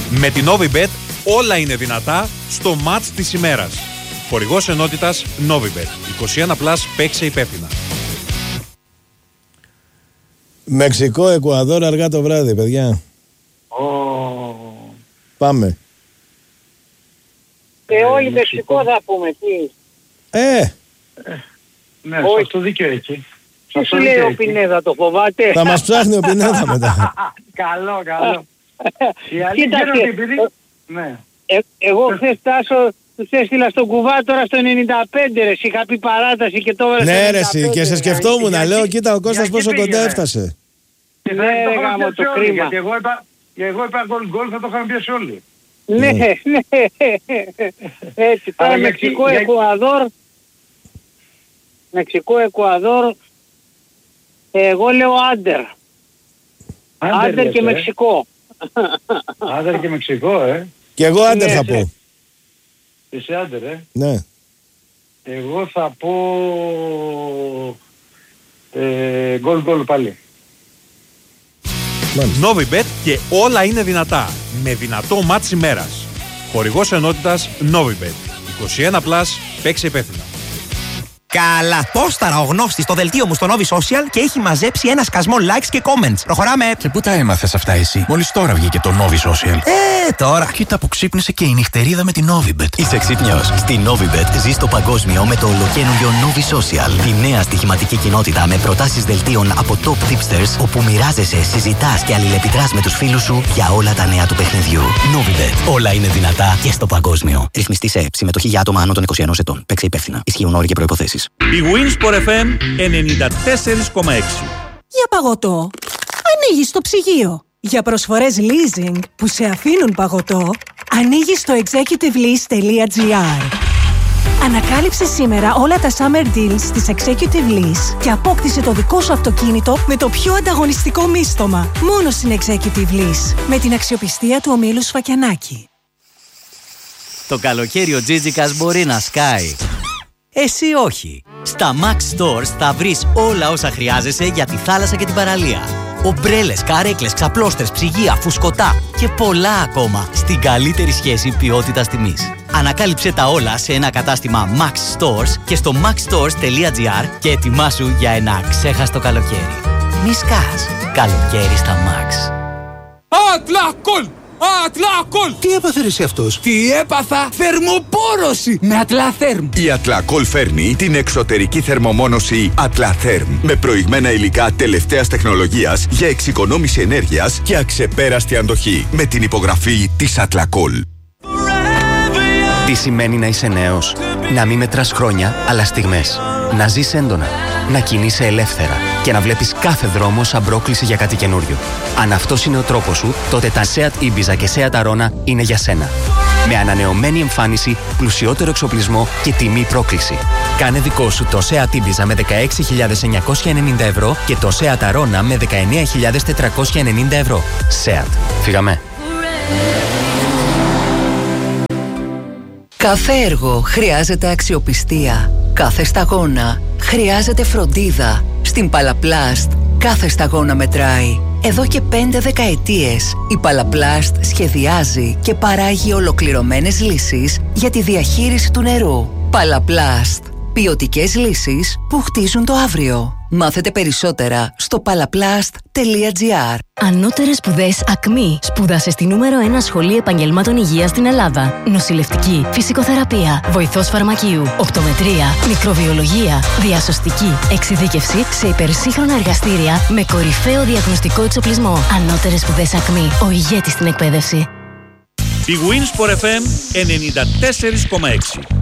Με την Novibet όλα είναι δυνατά στο μάτς της ημέρας. Χορηγός ενότητας Novibet. 21+, παίξε υπεύθυνα. Μεξικό, Εκουαδόρ αργά το βράδυ, παιδιά. Πάμε. Όλοι Μεξικό θα πούμε, τι. Ναι, αυτό δίκιο εκεί. Τι σου λέει ο Πινέδα, το φοβάται? Θα μας ψάχνει ο Πινέδα μετά. Καλό. Η αλήθεια είναι ότι επειδή... Εγώ χθες Τάσο τους έστειλα στον κουβά τώρα στο 95 ρε, είχα πει παράταση και τώρα... Ναι ρε εσύ, και σε σκεφτόμουν, λέω κοίτα ο Κώστας πόσο κοντά έφτασε. Ναι ρε γάμο, το κρίμα. Γιατί εγώ είπα γκολ, θα το είχαμε πιάσει όλοι. Ναι. Έτσι, τώρα Μεξικό-Εκουαδόρ, εγώ λέω άντερ. Άντερ και Μεξικό. Άντερ και Μεξικό, Και εγώ άντερ θα πω. Εσύ άντερ, Ναι. Εγώ θα πω γκολ πάλι. Novibet και όλα είναι δυνατά. Με δυνατό μάτς ημέρας. Χορηγός ενότητας Novibet. 21+, παίξε υπεύθυνα. Καλά, πόσταρα ο γνώστης στο δελτίο μου στο Novi Social και έχει μαζέψει ένα σκασμό likes και comments. Προχωράμε! Και πού τα έμαθες αυτά εσύ? Μόλις τώρα βγήκε το Novi Social. Τώρα. Κοίτα που ξύπνησε και η νυχτερίδα με την Novibet. Είσαι ξύπνιος? Στη Novibet ζεις το παγκόσμιο με το ολοκαίνουργιο Novi Social. Τη νέα στοιχηματική κοινότητα με προτάσεις δελτίων από top tipsters, όπου μοιράζεσαι, συζητάς και αλληλεπιδράς με τους φίλους σου για όλα τα νέα του παιχνιδιού. Novibet. Όλα είναι δυνατά και στο παγκόσμιο. Ρυθμιστή σε συμμετοχή για άτομα άνω των 21 ετών. Παίξε υπεύθυνα. Ισχύουν όροι και προϋποθέσεις. Η Winsport FM 94,6. Για παγωτό, ανοίγεις το ψυγείο. Για προσφορές leasing που σε αφήνουν παγωτό, ανοίγεις το executivelease.gr. Ανακάλυψε σήμερα όλα τα summer deals της Executive Lease και απόκτησε το δικό σου αυτοκίνητο με το πιο ανταγωνιστικό μίστομα. Μόνο στην Executive Lease, με την αξιοπιστία του ομίλου Σφακιανάκη. Το καλοκαίρι ο Τζίτζικας μπορεί να σκάει. Εσύ όχι. Στα Max Stores θα βρεις όλα όσα χρειάζεσαι για τη θάλασσα και την παραλία. Ομπρέλες, καρέκλες, ξαπλώστρες, ψυγεία, φουσκωτά και πολλά ακόμα στην καλύτερη σχέση ποιότητας-τιμής. Ανακάλυψε τα όλα σε ένα κατάστημα Max Stores και στο maxstores.gr και ετοιμάσου για ένα αξέχαστο καλοκαίρι. Μη σκάς. Καλοκαίρι στα Max. Ατλακόλ! Ατλακόλ! Τι έπαθε εσύ αυτός? Τι έπαθα? Θερμοπόρωση με Ατλαθέρμ. Η Ατλακόλ φέρνει την εξωτερική θερμομόνωση Ατλαθέρμ με προηγμένα υλικά τελευταίας τεχνολογίας για εξοικονόμηση ενέργειας και αξεπέραστη αντοχή με την υπογραφή της Ατλακόλ. Τι σημαίνει να είσαι νέος? Να μην μετράς χρόνια, αλλά στιγμές. Να ζεις έντονα. Να κινείσαι ελεύθερα και να βλέπεις κάθε δρόμο σαν πρόκληση για κάτι καινούριο. Αν αυτός είναι ο τρόπος σου, τότε τα Seat Ibiza και Seat Arona είναι για σένα. Με ανανεωμένη εμφάνιση, πλουσιότερο εξοπλισμό και τιμή πρόκληση. Κάνε δικό σου το Seat Ibiza με 16.990 ευρώ και το Seat Arona με 19.490 ευρώ. Seat. Φύγαμε. Κάθε έργο χρειάζεται αξιοπιστία. Κάθε σταγόνα χρειάζεται φροντίδα. Στην Παλαπλάστ κάθε σταγόνα μετράει. Εδώ και 5 δεκαετίες η Παλαπλάστ σχεδιάζει και παράγει ολοκληρωμένες λύσεις για τη διαχείριση του νερού. Παλαπλάστ. Ποιοτικές λύσεις που χτίζουν το αύριο. Μάθετε περισσότερα στο palaplast.gr. Ανώτερες σπουδές ΑΚΜΗ. Σπούδασε στη νούμερο 1 σχολή επαγγελμάτων υγείας στην Ελλάδα. Νοσηλευτική, φυσικοθεραπεία, βοηθός φαρμακείου, οπτομετρία, μικροβιολογία, διασωστική, εξειδίκευση σε υπερσύγχρονα εργαστήρια με κορυφαίο διαγνωστικό εξοπλισμό. Ανώτερες σπουδές ΑΚΜΗ. Ο ηγέτης στην εκπαίδευση. Η Winsport FM 94,6.